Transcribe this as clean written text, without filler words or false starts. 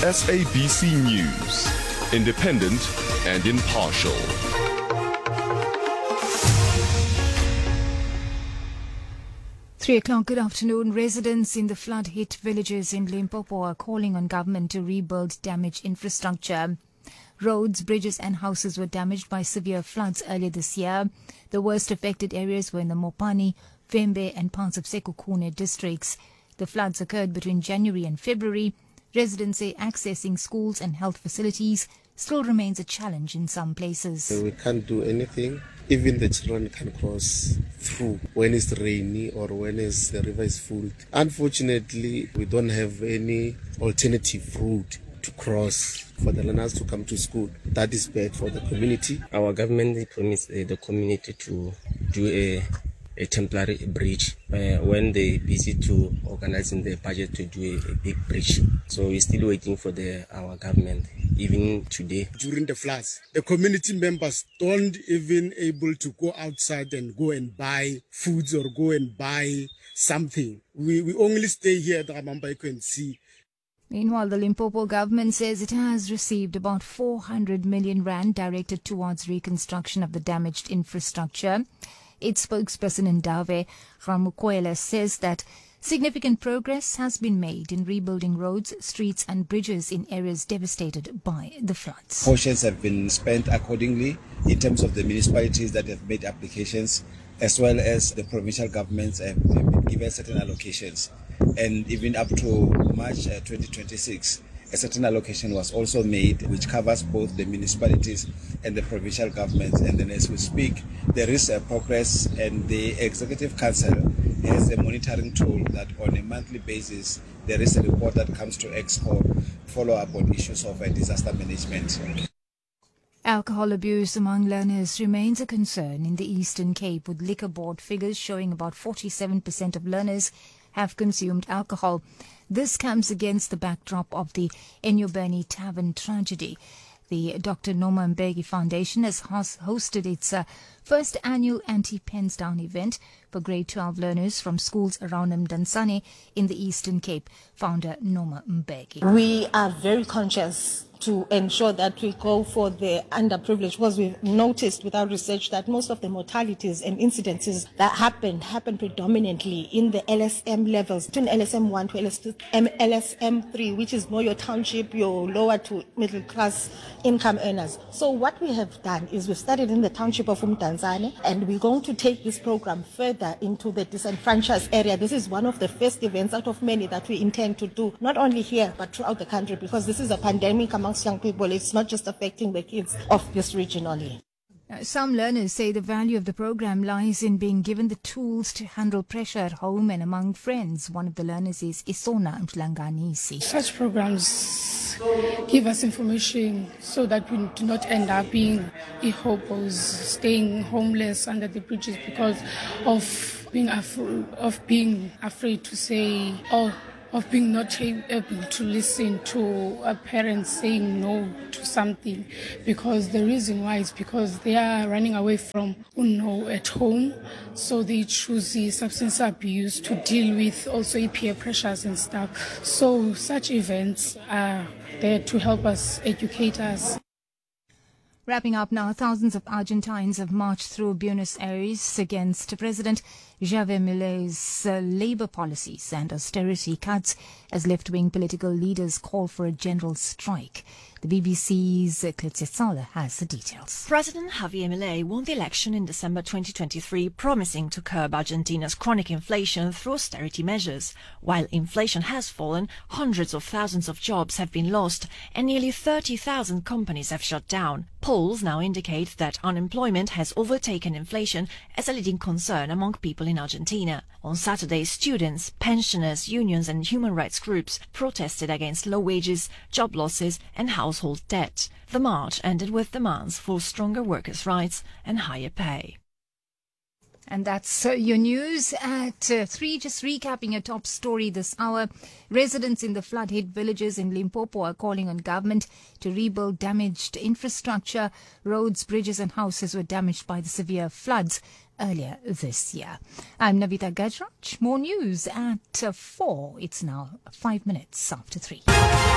SABC News, independent and impartial. Three o'clock, good afternoon. Residents in the flood-hit villages in Limpopo are calling on government to rebuild damaged infrastructure. Roads, bridges and houses were damaged by severe floods earlier this year. The worst affected areas were in the Mopani, Vembe and parts of Sekhukhune districts. The floods occurred between January and February. Residents say accessing schools and health facilities still remains a challenge in some places. We can't do anything. Even the children can cross through when it's rainy or when the river is full. Unfortunately, we don't have any alternative route to cross for the learners to come to school. That is bad for the community. Our government promised the community to do a temporary bridge when they busy to organizing the budget to do a big bridge. So we're still waiting for our government, even today. During the floods, the community members don't even able to go outside and go and buy foods or go and buy something. We only stay here at Ramambaiko and see. Meanwhile, the Limpopo government says it has received about 400 million rand directed towards reconstruction of the damaged infrastructure. Its spokesperson in Ndave, Ramukwela, says that significant progress has been made in rebuilding roads, streets and bridges in areas devastated by the floods. Portions have been spent accordingly in terms of the municipalities that have made applications, as well as the provincial governments have been given certain allocations. And even up to March 2026, a certain allocation was also made, which covers both the municipalities and the provincial governments. And then as we speak, there is a progress, and the Executive Council has a monitoring tool that on a monthly basis, there is a report that comes to EXCO, follow up on issues of disaster management. Alcohol abuse among learners remains a concern in the Eastern Cape, with Liquor Board figures showing about 47% of learners have consumed alcohol. This comes against the backdrop of the Enyobeni Tavern tragedy. The Dr. Noma Mbeki Foundation has hosted its first annual anti-pens down event for grade 12 learners from schools around Mdantsane in the Eastern Cape. Founder Noma Mbeki. We are very conscious to ensure that we go for the underprivileged, because we've noticed with our research that most of the mortalities and incidences that happen predominantly in the LSM levels, between LSM 1 to LSM 3, which is more your township, your lower to middle class income earners. So what we have done is we've started in the township of Mdantsane, and we're going to take this program further into the disenfranchised area. This is one of the first events out of many that we intend to do, not only here but throughout the country, because this is a pandemic amongst young people. It's not just affecting the kids of this region only. Some learners say the value of the program lies in being given the tools to handle pressure at home and among friends. One of the learners is Isona Mtlanganisi. Such programs give us information so that we do not end up being ihopos, staying homeless under the bridges because of being afraid to say, of being not able to listen to a parent saying no to something, because the reason why is because they are running away from no at home, so they choose the substance abuse to deal with also peer pressures and stuff. So such events are there to help us, educate us. Wrapping up now, thousands of Argentines have marched through Buenos Aires against President Javier Milei's labor policies and austerity cuts as left-wing political leaders call for a general strike. The BBC's Kletsetsala has the details. President Javier Milei won the election in December 2023, promising to curb Argentina's chronic inflation through austerity measures. While inflation has fallen, hundreds of thousands of jobs have been lost and nearly 30,000 companies have shut down. Polls now indicate that unemployment has overtaken inflation as a leading concern among people in Argentina. On Saturday, students, pensioners, unions and human rights groups protested against low wages, job losses and household debt. The march ended with demands for stronger workers' rights and higher pay. And that's your news at 3. Just recapping a top story this hour. Residents in the flood-hit villages in Limpopo are calling on government to rebuild damaged infrastructure. Roads, bridges and houses were damaged by the severe floods earlier this year. I'm Navita Gajraj. More news at 4. It's now 5 minutes after 3.